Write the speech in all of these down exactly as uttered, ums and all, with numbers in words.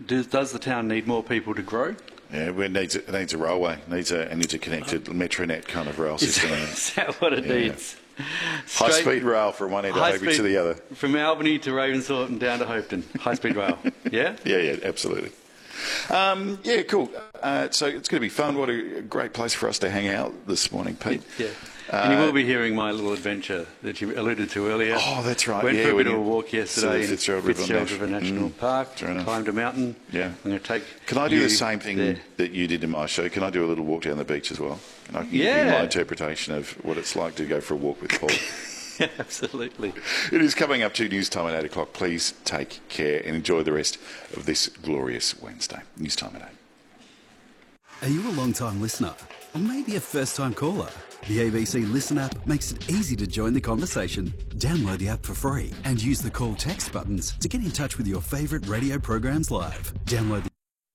Does, does the town need more people to grow? Yeah, it needs a, it needs a railway, it needs a, it needs a connected Metronet kind of rail system. Is that what it yeah. needs? High-speed rail from one end of Hobie to the other. From Albany to Ravensthorpe and down to Hopeton. High-speed rail, yeah? Yeah, yeah, absolutely. Um, yeah, cool. Uh, so it's going to be fun. What a great place for us to hang out this morning, Pete. Yeah. Uh, and you will be hearing my little adventure that you alluded to earlier. Oh, that's right. Went yeah, for a bit of you, a walk yesterday in Fitzgerald, Fitzgerald River National mm, Park, climbed a mountain. Yeah. I'm going to take Can I do you the same thing there. that you did in my show? Can I do a little walk down the beach as well? And I can yeah. give you my interpretation of what it's like to go for a walk with Paul. Yeah, absolutely. It is coming up to news time at eight o'clock. Please take care and enjoy the rest of this glorious Wednesday. News time at eight. Are you a long-time listener? Or maybe a first-time caller? The A B C Listen app makes it easy to join the conversation. Download the app for free and use the call text buttons to get in touch with your favourite radio programs live. Download the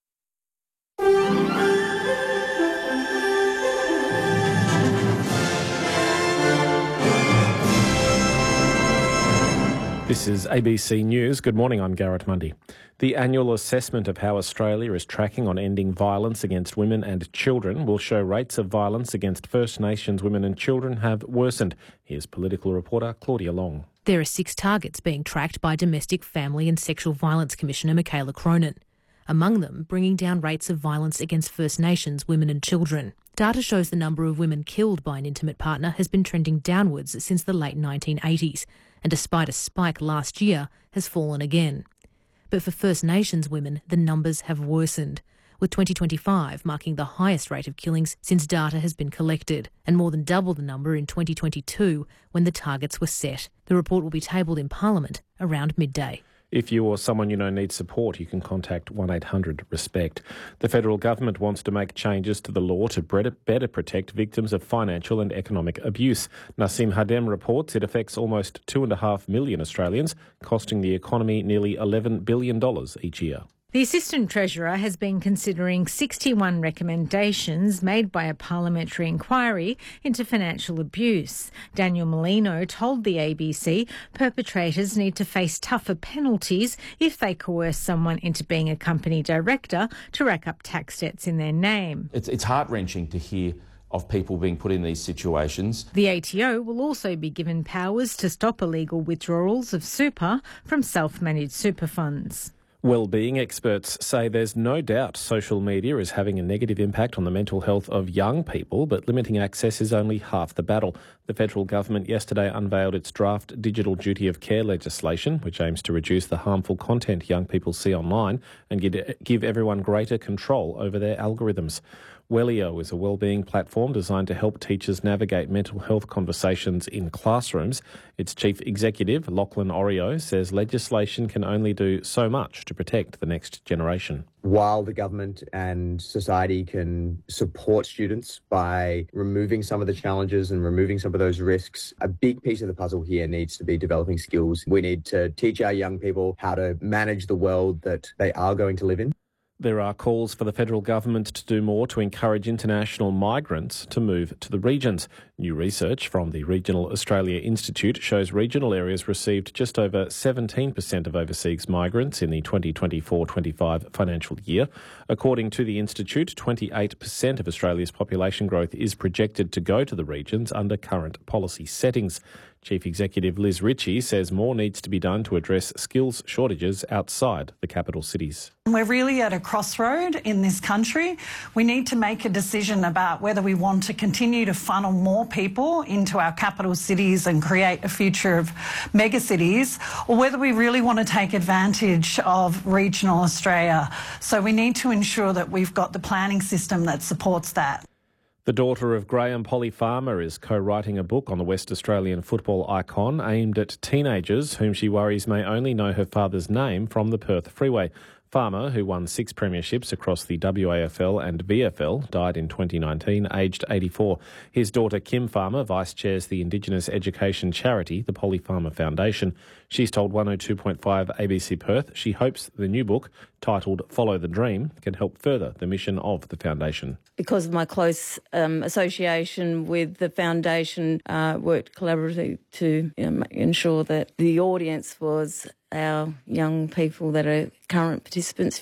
This is A B C News. Good morning, I'm Garrett Mundy. The annual assessment of how Australia is tracking on ending violence against women and children will show rates of violence against First Nations women and children have worsened. Here's political reporter Claudia Long. There are six targets being tracked by Domestic, Family and Sexual Violence Commissioner Michaela Cronin. Among them, bringing down rates of violence against First Nations women and children. Data shows the number of women killed by an intimate partner has been trending downwards since the late nineteen eighties, and despite a spike last year, has fallen again. But for First Nations women, the numbers have worsened, with twenty twenty-five marking the highest rate of killings since data has been collected, and more than double the number in twenty twenty-two when the targets were set. The report will be tabled in Parliament around midday. If you or someone you know needs support, you can contact one eight hundred RESPECT. The federal government wants to make changes to the law to better protect victims of financial and economic abuse. Nassim Hadem reports it affects almost two point five million Australians, costing the economy nearly eleven billion dollars each year. The Assistant Treasurer has been considering sixty-one recommendations made by a parliamentary inquiry into financial abuse. Daniel Molino told the A B C perpetrators need to face tougher penalties if they coerce someone into being a company director to rack up tax debts in their name. It's, it's heart-wrenching to hear of people being put in these situations. The A T O will also be given powers to stop illegal withdrawals of super from self-managed super funds. Wellbeing experts say there's no doubt social media is having a negative impact on the mental health of young people, but limiting access is only half the battle. The federal government yesterday unveiled its draft Digital Duty of Care legislation, which aims to reduce the harmful content young people see online and give everyone greater control over their algorithms. Wellio is a wellbeing platform designed to help teachers navigate mental health conversations in classrooms. Its chief executive, Lachlan Orio, says legislation can only do so much to protect the next generation. While the government and society can support students by removing some of the challenges and removing some of those risks, a big piece of the puzzle here needs to be developing skills. We need to teach our young people how to manage the world that they are going to live in. There are calls for the federal government to do more to encourage international migrants to move to the regions. New research from the Regional Australia Institute shows regional areas received just over seventeen percent of overseas migrants in the twenty twenty-four twenty-five financial year. According to the Institute, twenty-eight percent of Australia's population growth is projected to go to the regions under current policy settings. Chief Executive Liz Ritchie says more needs to be done to address skills shortages outside the capital cities. We're really at a crossroad in this country. We need to make a decision about whether we want to continue to funnel more people into our capital cities and create a future of megacities, or whether we really want to take advantage of regional Australia. So we need to ensure that we've got the planning system that supports that. The daughter of Graham Polly Farmer is co-writing a book on the West Australian football icon aimed at teenagers whom she worries may only know her father's name from the Perth Freeway. Farmer, who won six premierships across the W A F L and V F L, died in twenty nineteen, aged eighty-four. His daughter Kim Farmer vice-chairs the Indigenous education charity, the Polly Farmer Foundation. She's told one oh two point five A B C Perth she hopes the new book, titled Follow the Dream, can help further the mission of the foundation. Because of my close um, association with the foundation, uh, worked collaboratively to you know, ensure that the audience was our young people that are current participants,